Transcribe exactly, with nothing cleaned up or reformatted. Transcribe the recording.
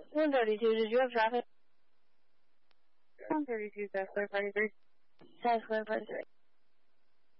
one thirty-two, did you have traffic? one thirty-two, South Square, forty-three. South Square, forty-three.